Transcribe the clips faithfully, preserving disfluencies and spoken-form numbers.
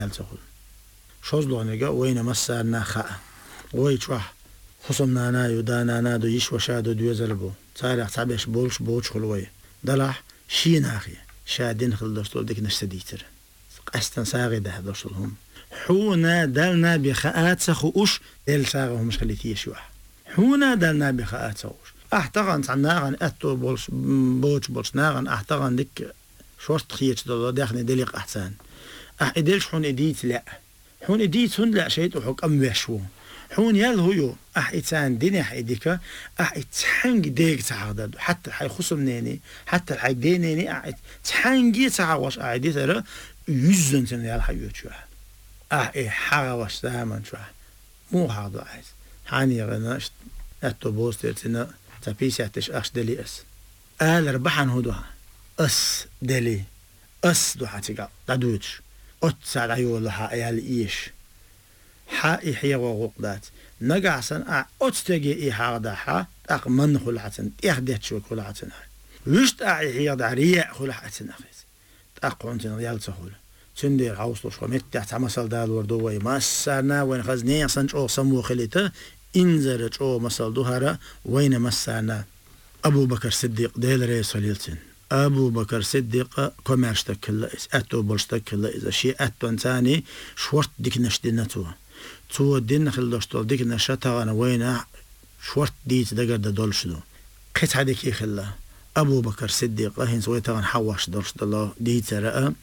يلتقل شوزلونيجا وين مسارنا خاء ويتروح خصمنا نا يدانا نا دو يش وشادو دو يزلبو تاريخ تعبيش بولش بوش خلوي دلح شي ناخي شادين خلدرتول ديك نشتديتر قستن ساغي ده درسلهم حونا دلنا بخاءات سخوش دل ساغهم مش خليتي شوح حونا دلنا بخاءات سخوش احتغن عناغن اتو بولش بوش بولش ناغن احتغن ديك شورت خيتش دول داخل دليق احسان اح اديلش حون اديت لا حون اديت هن لا شيء وحق ام وشو حون يلهو اح اتسان ديني حيديك اح اتحنج ديك تعادد حتى حي خصمنيني حتى الحي دينيني اح تحنجي تعاوش اعدي ترى يزن سن يال حيوتشو اح اي حاوش زمان شو مو هذا عايز حاني غناش اتو بوسترتنا تبيساتش اش دلي اس ال ربحن هدوها اس دلي اس دو حتيقا تدوتش اتسال عيولها ايال ايش حا إحيا وغقدات نجعسن أ أتستجي إيحاء دحا أق من خلعتن إخدت شو خلعتن وشت أحيا دعرية خلعتن أخيز أقونتن ريال سهول تندير عوصلو شو مت تحت مسال دال وردوي مسنا وين خزني سنج أو سمو خليته إنزرج أو مسال دهرة وين مسنا أبو بكر صديق ديل رئيس خليلتن أبو بكر صديق كماشتك كلا إس أتو برشتك كلا إذا شيء أتو ثاني شورت ديك نشدنتوه تو دين خلدشتول ديك نشاطها أنا وينه شورت ديت دقر دولشدو قط هذيك خلا أبو بكر صديق هين سويتها عن حواش درش الله ديت رأى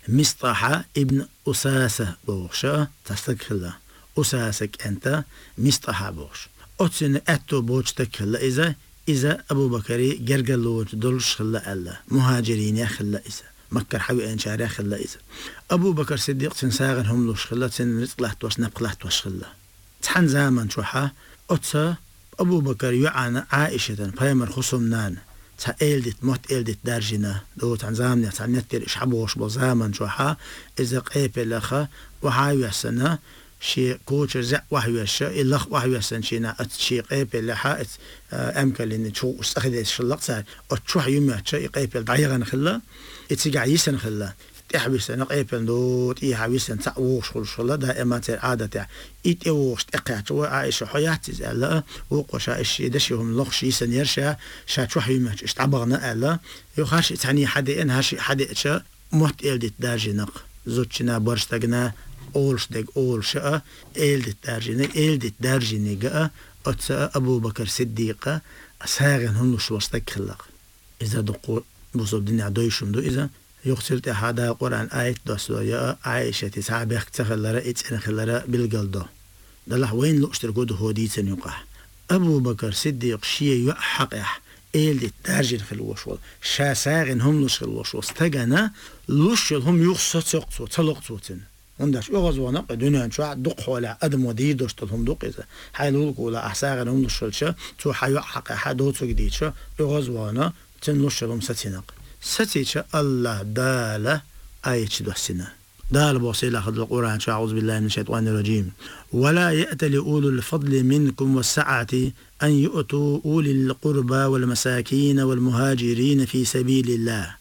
مصطفى ابن أساسة بوشة تستك خلا أساسك أنت مصطفى بوش أتسن أتو بوش تكلا إذا إذا أبو بكري جرجلوج دولش خلا الله مهاجرين يا خلا إذا مكر حوي أنشاري خلا إذا أبو بكر صديق تنساغن هم لوش خلا تنرتلحت وش نبقلحت وش خلا تحن زمن شوحة أتسا أبو بكر يعانى عائشة فيمر خصم نان تا إلدت موت إلدت دارجنا دو تن زامن تن نتر إشحبوش بزامن شوحة إذا قيب لخا وحاوي سنة شي كوتش زع وحوي الشا إلخ وحوي سنة شينا أتشي قيب لحا أمكن لأن شو استخدم شلق سار أتشوح يوم أتشي قيب الضعيغن خلا إتسجع يسن خلا تحبس أنا قيبل دوت إيه حبيس أن تعوش كل شغلة دائما تعادة إيت أوش تقعت وعايش حياتي زعلا وقش إيش دشهم لخش يسن يرشا شات شو حيمش استعبغنا ألا يخش تعني حد إن هش حد إيش مهت إلدت دارجنق زوجنا برشتجنا أولش دق أولش إلدت دارجنا إلدت دارجنيجا أتس أبو بكر صديقة أساغن هنوش وستك خلق إذا دقوا بوصل الدنيا دويشم دو إذا يقصد أحد القرآن آية دسوا يا عائشة تسعة تخلرا إتسن خلرا بالجلدة دلح وين لو اشتركوا ده هوديتن يقع أبو بكر صديق شيء يحقح إل الترجل في الوشول شاساغن هم لش في الوشول استجنا لش هم يقصد سقطوا تلقطوتن عندش يغزونا قدنا نشوع دق ولا أدم ودي دوشتهم دق إذا حيلولك ولا أحساغن هم لش الشة تو حيحقق حدوتو جديدش يغزونا تنلش لهم ستينق ستيش الله دالة آية دوسنا دال بوصيلة خد القرآن أعوذ بالله من الشيطان الرجيم ولا يأتي لأولو الفضل منكم والسعة أن يؤتوا أولي القربى والمساكين والمهاجرين في سبيل الله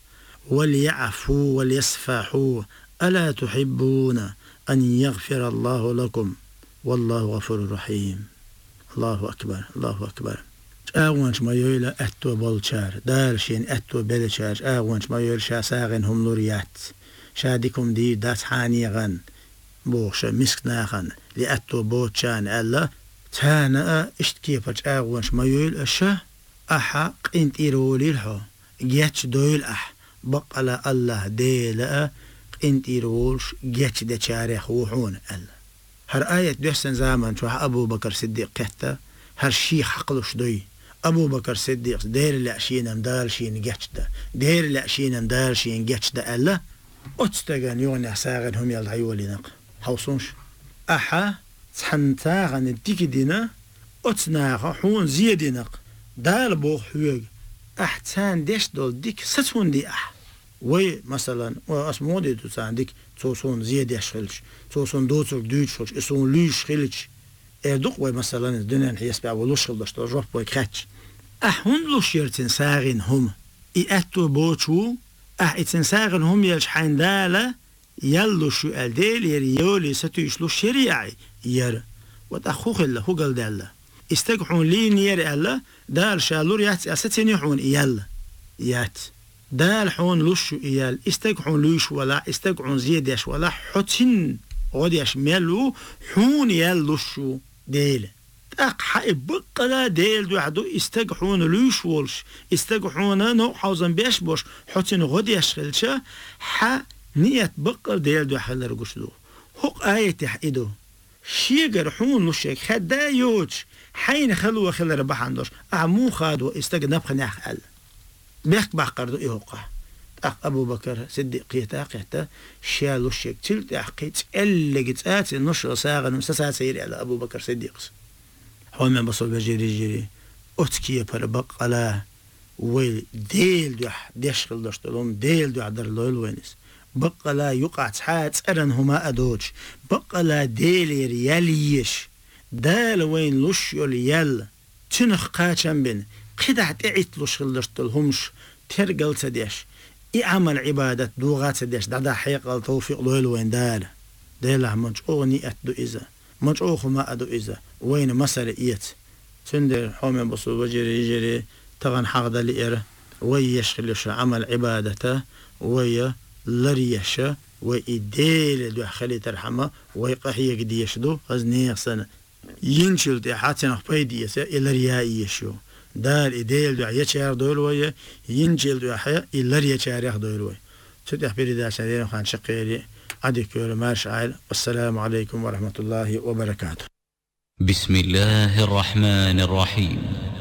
وليعفوا وليصفحوا ألا تحبون أن يغفر الله لكم والله غفور رحيم الله أكبر الله أكبر أغوانش ما يويل أتو بولشار دارشين أتو بلشار أغوانش ما يويل شاساغن هم لوريات شادكم دي دات حانيغن بوش مسكناغن لأتو بوتشان ألا تانا اشتكيفج أغوانش ما يويل أشا أحا قنت إيرولي الحو جيتش دويل أح بقلا الله ديلا قنت إيرولش جيتش دا شاريخ وحون ألا هر آية دوحسن زامن شوح أبو بكر صديق كهتا هر شي حقلوش دوي أبو بكر صديق دير لأشينا مدالشين جتشدا دير لأشينا مدالشين جتشدا ألا أتستغن يوني ساغن هم يلعيولي نق حوصونش أحا تحنتاغن الديك دينا أتناغ حون زيادي نق دال بوغ حويق أحتان ديش دول ديك ستون دي أح وي مثلا واسمو دي تسان ديك توسون زيادي أشخلش توسون دوتوك دوتشلش اسون ليش خلش اردوق وي مثلا الدنيا نحيس بها ولوش خلدش تجرب بوي كاتش أحون لوش يرتن ساغن هم إي أتو بوچو أح إتن ساغن هم يلش حين دالة يلو شو الديل يريولي ستيشلو شريعي ير وتأخوخ الله هو قال الله استقحون لي نير الله دال شالور يات أستنيحون يلا يات دال حون لشو إيال استقحون ليش ولا استقحون زيدش ولا حتن غديش ملو حون يل لشو ديل تاق حائب بقلا ديل دو عدو استقحون ليش ولش استقحون نو حوزن بيش بوش حتن غديش خلشة ح نيت بقل ديل دو حلر قشدو حق آية تحيدو شيقر حون لشيك خدا يوج حين خلوه خلر بحندوش أعمو خادو استقنب خناخ أل بيك بحقردو إيهوقه أخ أبو بكر صديقية تاقيته شالو الشيك تلت أحقيت اللي قتات النشر ساغن مساسات سيري على أبو بكر صديق حول من بصل بجيري جيري أتكي بربق على ويل ديل دوح ديشغل دشتلهم ديل دوح در لويل وينس بقى لا يقع تحات أرن هما أدوج بقى لا ديل يليش دال وين لش يل تنخ قاتشن بين قدع تعيت لش دشتلهمش ترقل تديش إعمل عبادة دوغات ديش دادا حيق التوفيق لويل وين دال ديلا مجعو نيئت دو إذا مجعو خما أدو إذا وين مسار إيت تندر حومي بصو وجري يجري تغن حقد لإير ويشغلش عمل عبادته وي لريش ويديل دو خلي ترحمه ويقحي قديش دو غزنيق سنة ينشل دي حاتنا خبيدية إلا ريائيشو دال إديل دو يشار دول ويا ينجل دو حيا إلا يشار ياخ دول ويا تدح بريدا شدينا خان شقيري عدي كور مارش عائل والسلام عليكم ورحمة الله وبركاته. بسم الله الرحمن الرحيم.